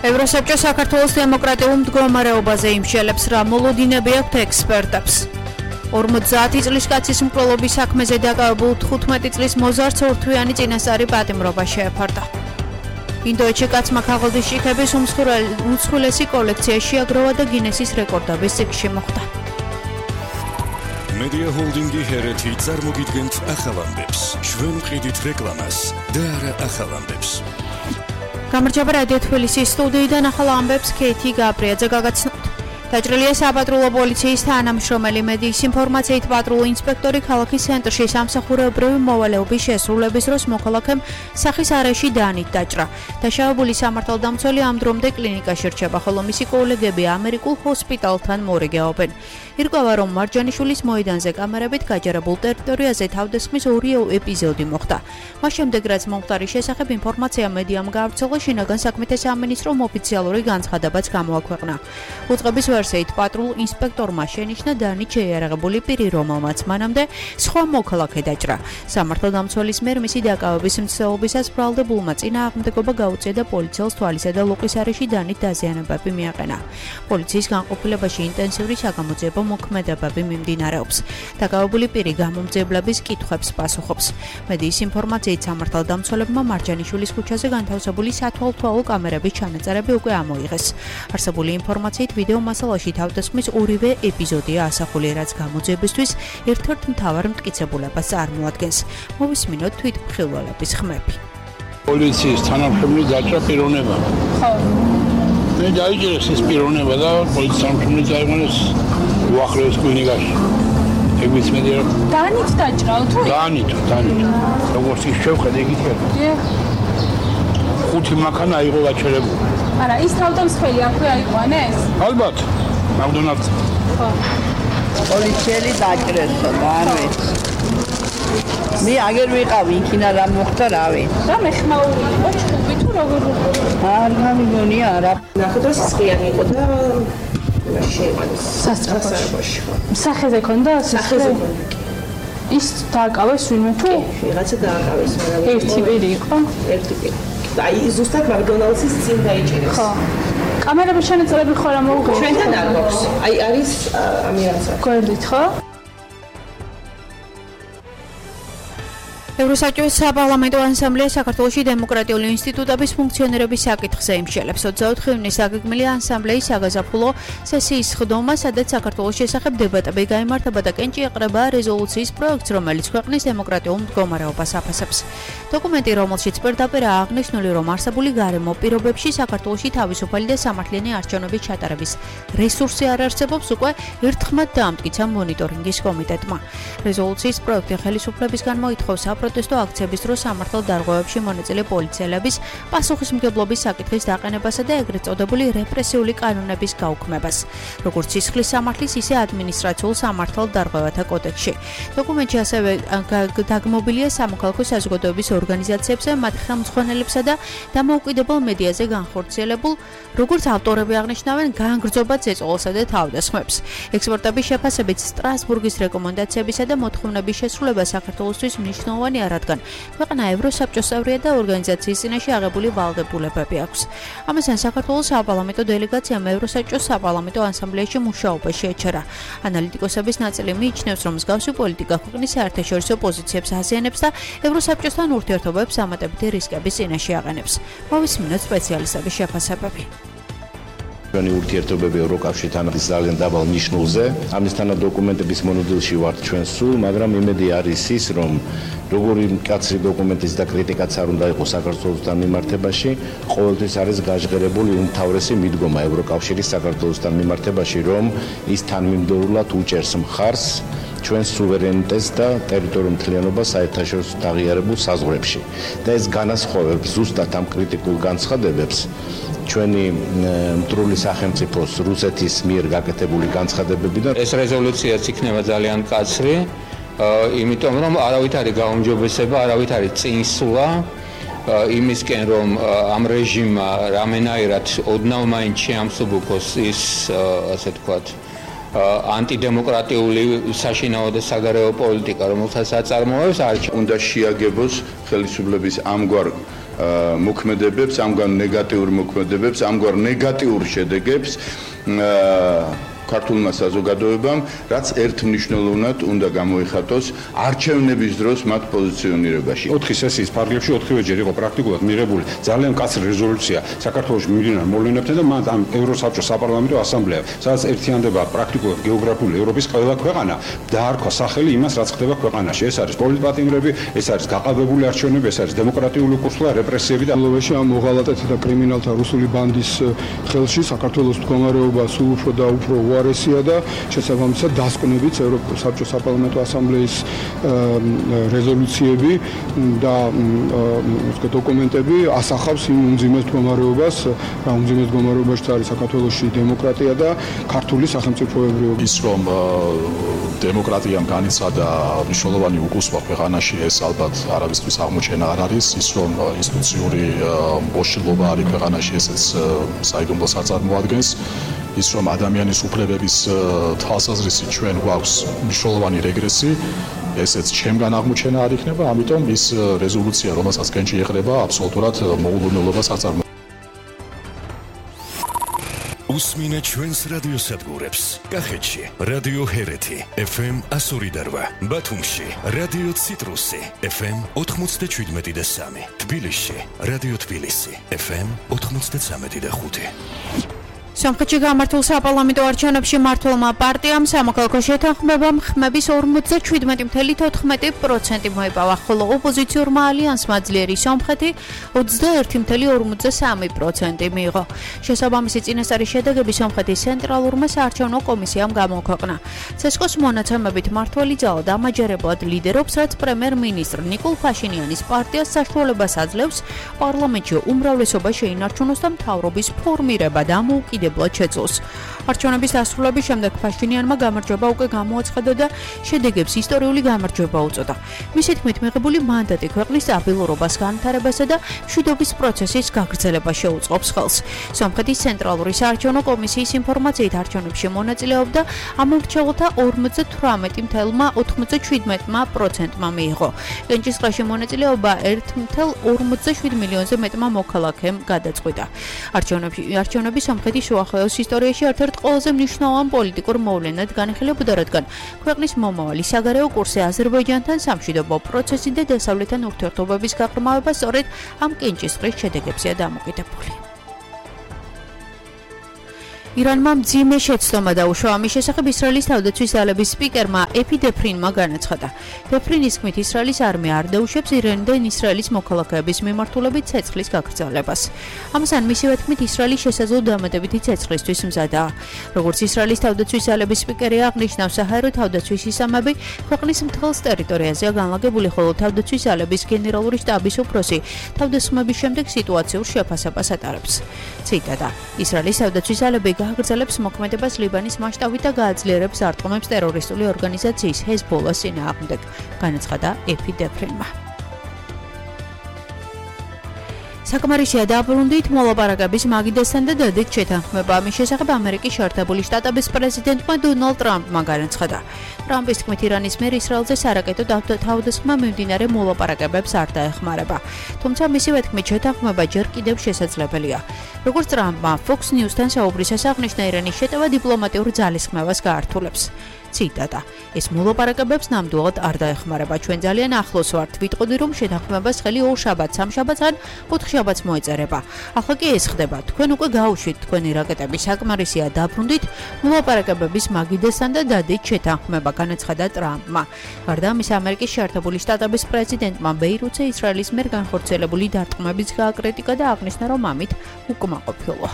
ევროსაბჭო საქართველოს დემოკრატიულ მდგომარეობაზე იმშელებს, რა მოლოდინები აქვთ ექსპერტებს. 50 წლის კაცის მკვლელობის საქმეზე დაკავებულ 15 წლის მოზარდს ორთვიანი წინასწარი პატიმრობა შეეფარდა. ინდოეთში კაცმა ქაღალდის ჭიქების უმსხვილესი კოლექცია შეაგროვა და გინესის რეკორდების წიგნში მოხვდა. Media Holding-ი ჰერეთი წარმოგიდგენთ ახალამბებს. ჩვენ ვყიდით რეკლამას და არა ახალამბებს. გამარჯობა რადიო თბილისის სტუდიიდან ახალ ამბებს ქეთი გაბრიაძე გაგაცნობთ. დაჭრილია საპატრულო პოლიციის თანამშრომელი მედიის ინფორმაციით პატრულო ინსპექტორი ქალაქის ცენტრში სამსახურეობრივი მოვალეობის შესრულების დროს მოქალაქემ სახის არეში დანით დაჭრა. დაშავებული სამართალდამცველი ამ დრომდე კლინიკაში რჩება, ხოლო მისი კოლეგები ამერიკულ ჰოსპიტალთან მორიგეობენ. ირკვევა, რომ მარჯანიშვილის მოედანზე კამერებით გაჯერებულ ტერიტორიაზე თავდასხმის 2 ეპიზოდი მოხდა. მას შემდეგ, რაც მომხდარის შესახებ ინფორმაცია მედიამ გაავრცელა, შინაგან საქმეთა სამინისტრომ ოფიციალური განცხადებაც გამოაქვეყნა. უწყების ვერსიით პატრულ ინსპექტორმა შენიშნა დანით შეიარაღებული პირი, რომელმაც მანამდე სხვა მოქალაქე დაჭრა. სამართალდამცველის მიერ მისი დაკავების მცდელობისას ბრალდებულმა წინააღმდეგობა გაუწია და პოლიციელს თვალისა და ლოყის არეში დანით დაზიანებები მიაყენა. პოლიციის განყოფილებაში ინტენსიური საგამოძიებო მოქმედებები მიმდინარეობს. დაკავებული პირი გამომძიებლების კითხვებს პასუხობს. მედიის ინფორმაციით სამართალდამცველებმა მარჯანიშვილის ქუჩაზე განთავსებული სათვალთვალო კამერების ჩანაწერები უკვე ამოიღეს. არსებული ინფორმაციით ვიდეო მასალაში თავდასხმის 2 ეპიზოდია ასახული, რაც გამოძიებისთვის ერთ-ერთ მთავარ მტკიცებულებას წარმოადგენს. მოვისმინოთ თვითმხილველების ხმები. პოლიციის თანამშრომელი დაჭრა პიროვნება. ხო. მე დაიჭირეს ეს პიროვნება და პოლიციის თანამშრომელი წაიყვანეს უახლოეს კლინიკაში. ეგ მედი რომ დანით დაჭრაო თუ? დანით. როგორც ის შევხედე იგი თქვა. 5 მანქანა აიღო გაჩერებული. არა, ის თავდამსხმელი აქვე აიყვანეს? ალბათ. მაგდონალდს. ხო. პოლიციელი დაჭრესო და არ ვიცი. მე აგერ ვიყავი, იქინა რა მოხდა, რა ვიცი. და მეხმაური იყო ჩხუბი თუ როგორ? არ გამიგონი არა. ნახეთ რომ სისხლიანი იყო და შეიყვანეს სასწრაფოში. სახეზე ქონდა? სახეზე ქონდა. ის დააკავეს ვინმე თუ? ვიღაცა დააკავეს, მაგრამ ერთი პირი იყო? ერთი პირი. აი ზუსტად მაგდონალდსის წინ დაიჭირეს. ხო. კამერების ჩანაწერები ხო რა მოუღია? ჩვენთან არ გვაქვს. აი არის ამირანსა. გვერდით ხო? ევროსაბჭოს საპარლამენტო ასამბლეა საქართველოში დემოკრატიული ინსტიტუტების ფუნქციონირების საკითხზე იმშელებს. 24 ივნისს აგეგმილი ასამბლეის საგაზაფხულო სესიის ხდომა, სადაც საქართველოს შესახებ დებატები გაიმართება და კენჭი ეყრება რეზოლუციის პროექტს, რომელიც ქვეყნის დემოკრატიულ მდგომარეობას აფასებს. დოკუმენტი, რომელშიც პირდაპირ აღნიშნული, რომ არსებული გარემო პირობებში საქართველოში თავისუფალი და სამართლიანი არჩევნების ჩატარების რესურსი არ არსებობს, უკვე ერთხმად დაამტკიცა მონიტორინგის კომიტეტმა. რეზოლუციის პროექტი ხელისუფლებისგან მოითხოვს პროტესტო აქციების დროს სამართალ დარღვევებში მონაწილე პოლიციელების პასუხისმგებლობის საკითხის დაყენებასა და ეგრეთ წოდებული რეპრესიული კანონების გაუქმებას, როგორც სისხლის სამართლის, ისე ადმინისტრაციულ სამართალ დარღვევათა კოდექსში. დოკუმენტში ასევე დაგმობილია სამოქალაქო საზოგადოების ორგანიზაციებზე, მათ ხელმძღვანელებსა და დამოუკიდებელ მედიაზე განხორციელებულ, როგორც ავტორები აღნიშნავენ, განგრძობად ზეწოლასა და თავდასხმებს. ექსპერტების შეფასებით, სტრასბურგის რეკომენდაციებისა და მოთხოვნების შესრულება საქართველოსთვის მნიშვნელოვანია, რადგან ქვეყანა ევროსაბჭოს წევრია და ორგანიზაციის წინაშე აღებული ვალდებულებები აქვს. ამასთან საქართველოს საპარლამენტო დელეგაციამ ევროსაბჭოს საპარლამენტო ასამბლეაში მუშაობა შეეჩერა. ანალიტიკოსების ნაწილი მიიჩნევს, რომ მსგავსი პოლიტიკა ქვეყნის საერთაშორისო პოზიციებს აზიანებს და ევროსაბჭოსთან ურთიერთობებს ამატებითი რისკების წინაშე აყენებს. მოვისმინოთ სპეციალისტების შეფასებები. ჩვენი ურთიერთობები ევროკავშირთან არის ძალიან დაბალ ნიშნულზე. ამისთან დოკუმენტების მონოდილში ვართ ჩვენ სულ, მაგრამ იმედი არის ის, რომ როგორი მკაცრი დოკუმენტის და კრიტიკაც არ უნდა იყოს საქართველოსთან მიმართებაში, ყოველთვის არის გაჟღერებული უმთავრესი მიდგომა ევროკავშირის საქართველოსთან მიმართებაში, რომ ის თანმიმდევრულად უჭერს მხარს ჩვენს სუვერენიტეტს და ტერიტორიულ მთლიანობას საერთაშორისო აღიარებულ საზღვრებში. და ეს განასხვავებს ზუსტად ამ კრიტიკულ განცხადებებს ჩვენი მტრული სახელმწიფოს რუსეთის მიერ გაკეთებული განცხადებებიდან. ეს რეზოლუციაც იქნება ძალიან მკაცრი, იმიტომ რომ არავით არის გაუმჯობესება, არავით არის წინსვლა იმისკენ, რომ ამ რეჟიმმა რამენაირად ოდნავ მაინც შეამსუბუქოს ის, ასე ვთქვათ, ანტიდემოკრატიული საშინაო და საგარეო პოლიტიკა, რომელსაც აწარმოებს, უნდა შეაგებოს ხელისუფლების ამგვარ მოქმედებებს, ამგვარ ნეგატიურ მოქმედებებს, ამგვარ ნეგატიურ შედეგებს ქართულმა საზოგადოებამ, რაც ერთმნიშვნელოვნად უნდა გამოიხატოს არჩევნების დროს მათ პოზიციონირებაში. 4 სესიის ფარგლებში 4-ვე იყო პრაქტიკულად მიღებული ძალიან კაცრი რეზოლუცია საქართველოს მიმდინარე მოვლენებთან და მან ამ ევროსაბჭოს საპარლამენტო ასამბლეა, სადაც ერთიანდება პრაქტიკულად გეოგრაფიული ევროპის ყველა ქვეყანა, დაარქვა სახელი იმას, რაც ხდება ქვეყანაში. ეს არის პოლიტპატიმრები, ეს არის გაყალბებული არჩევნები, ეს არის დემოკრატიული კურსი, რეპრესიები და ლოვეში ამ მოღალატეთა და კრიმინალთა რუსული ბანდის ხელში საქართველოს მდგომარეობა სულ უფრო და უფრო უარესია და შესაბამისად დასკვნებით ევროპის საბჭოს საპარლამენტო ასამბლეის რეზოლუციები და დოკუმენტები ასახავს იმ უმძიმეს მდგომარეობას, რა უმძიმეს მდგომარეობაში არის საქართველოში დემოკრატია და ქართული სახელმწიფოებრიობა. ის რომ დემოკრატიამ განიცადა მნიშვნელოვანი უკუსვა ქვეყანაში, ეს ალბათ არავისთვის აღმოჩენა არ არის. ის რომ ინსტიტუციური მოშლობა არის ქვეყანაში, ესეც საიდუმლოს არ წარმოადგენს. ის რომ ადამიანის უფლებების თვალსაზრისით ჩვენ გვაქვს მნიშვნელოვანი რეგრესი, ესეც ჩემგან აღმოჩენა არ იქნება, ამიტომ ის რეზოლუცია, რომელსაც კენჭი ეყრება, აბსოლუტურად მოულოდნელობას აწარმოებს. უსმინე ჩვენს რადიოსადგურებს. კახეთში რადიო ჰერეთი FM 102.8, ბათუმში რადიო ციტრუსი FM 97.3, თბილისში რადიო თბილისი FM 93.5. სომხეთში გამართულ საპარლამენტო არჩევნებში მმართველმა პარტიამ სამოქალაქო შეთანხმებამ ხმების 47.14% მოიპავა, ხოლო ოპოზიციურმა ალიანსმა ძლიერი სომხეთი 21.43% მიიღო. შესაბამისი წინასწარი შედეგები სომხეთის ცენტრალურმა საარჩევნო კომისიამ გამოქვეყნა. ცესკოს მონაცემებით მმართველი ძალა დამაჯერებლად ლიდერობს, რაც პრემიერ-მინისტრ ნიკოლ ფაშინიანის პარტიას საშუალებას აძლევს პარლამენტში უმრავლესობა შეინარჩუნოს და მთავრობის ფორმირება დამოუკიდებლად შეძლოს. არჩევნების დასრულების შემდეგ ფაშინიანმა გამარჯვება უკვე გამოაცხადა და შედეგებს ისტორიული გამარჯვება უწოდა. მისი თქმით, მიღებული მანდატი ქვეყნის სტაბილურობას, განვითარებასა და მშვიდობის პროცესის გაგრძელებას შეუწყობს ხელს. სომხეთის ცენტრალური საარჩევნო კომისიის ინფორმაციით არჩევნებში მონაწილეობდა ამომრჩეველთა 58.97%-მა მიიღო. კენჭისყრაში მონაწილეობა 1.47 მილიონზე მეტმა მოქალაქემ გადაწყვიტა. არჩევნები სომხეთის უახლოეს ისტორიაში ერთ-ერთ ყველაზე მნიშვნელოვან პოლიტიკურ მოვლენად განიხილებოდა, რადგან ქვეყნის მომავალი საგარეო კურსი აზერბაიჯანთან სამშვიდობო პროცესი და დასავლეთთან ურთიერთობების გაღრმავება სწორედ ამ კენჭისყრის შედეგებზეა დამოკიდებული. ირანმა მძიმე შეცდომა დაუშვა ამის შესახებ ისრაელის თავდაცვის ძალების სპიკერმა ეფი დეფრინმა განაცხადა. დეფრინის თქმით, ისრაელის არმია არ დაუშვებს ირანიდან ისრაელის მოქალაქეების მიმართულებით ცეცხლის გაგრძელებას. ამასთან მისივე თქმით, ისრაელი შესაძლო დამატებითი ცეცხლისთვის მზადაა. როგორც ისრაელის თავდაცვის ძალების სპიკერი აღნიშნა, საჰაერო თავდაცვის სისტემები ქვეყნის მთელს ტერიტორიაზეა განლაგებული, ხოლო თავდაცვის ძალების გენერალური შტაბის უფროსი თავდასხმების შემდეგ სიტუაციურ შეფასებას ატარებს. ციტატა: ისრაელის თავდაცვის ძალები გააგრძელებს მოქმედებას ლიბანის მასშტაბით და გააძლიერებს არტყომებს ტერორისტული ორგანიზაციის ჰეზბოლას წინააღმდეგ, განაცხადა ეფი დეფრინმა. საკმარისია დაბრუნდით მოლაპარაკების მაგიდასთან და დადით შეთანხმება. ამის შესახებ ამერიკის შეერთებული შტატების პრეზიდენტმა დონალდ ტრამპმა განაცხადა. ტრამპის თქმით, ირანის მიერ ისრაელზე სარაკეტო თავდასხმა მიმდინარე მოლაპარაკებებს არ დაეხმარება. თუმცა მისივე თქმით, შეთანხმება ჯერ კიდევ შესაძლებელია. როგორც ტრამპმა Fox News-თან საუბრისას აღნიშნა, ირანის შეტევა დიპლომატიურ ძალისხმევას გაართულებს. ციტატა: ეს მოლაპარაკებებს ნამდვილად არ დაეხმარება. ჩვენ ძალიან ახლოს ვართ. ვიტყოდი, რომ შეთანხმებას ხელი 2 შაბათს, 3 შაბათს ან 4 შაბათს მოეწერება. ახლა კი ეს ხდება. თქვენ უკვე გაუშვით თქვენი რაკეტები. საკმარისია დაბრუნდით მოლაპარაკებების მაგიდასთან და დადით შეთანხმება, განაცხადა ტრამპმა. გარდა ამისა, ამერიკის შეერთებული შტატების პრეზიდენტმა ბეირუთზე ისრაელის მიერ განხორციელებული დარტყმების გააკრიტიკა და აღნიშნა, რომ ამით უკმაყოფილოა.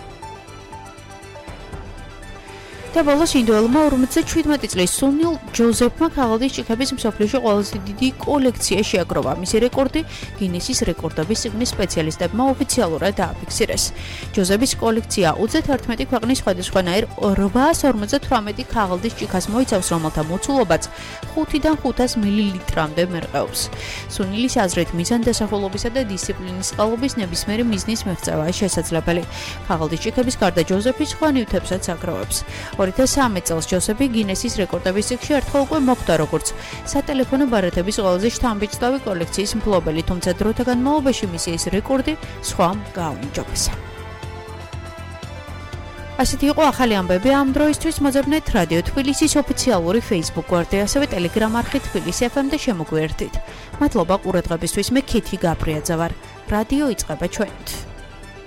და ბოლოს ინდოელმა 57 წლის სუნილ ჯოზეფმა ქაღალდის ჭიქების მსოფლიოში ყველაზე დიდი კოლექცია შეაგროვა. მისი რეკორდი გინესის რეკორდების წიგნის სპეციალისტებმა ოფიციალურად დააფიქსირეს. ჯოზეფის კოლექცია 31 ქვეყნის სხვადასხვანაირ 858 ქაღალდის ჭიქას მოიცავს, რომელთა მოცულობაც 5-დან 500 მილilitrამდე მერყეობს. სუნილის აზრით, მიზანდასახულობისა და დისციპლინის წყალობის ნებისმიერი მიზნის მიღწევა შესაძლებელი. ქაღალდის ჭიქების გარდა ჯოზეფი სხვა ნივთებსაც აგროვებს. 1993 წელს ჯოსეფი გინესის რეკორდების წიგნში ერთხელ უკვე მოხვდა როგორც სატელეფონო ბარათების ყველაზე შთამბეჭდავი კოლექციის მფლობელი, თუმცა დროთა განმავლობაში მისი ეს რეკორდი სხვამ გააუმჯობესა. ასეთი იყო ახალი ამბები ამ დროისთვის. მოძებნეთ რადიო თბილისის ოფიციალური Facebook გვერდი, ასევე Telegram არხი თბილისი FM და შემოგვიერთდით. მადლობა ყურადღებისთვის. მე ქეთი გაბრიაძე ვარ. რადიო იწყება ჩვენით.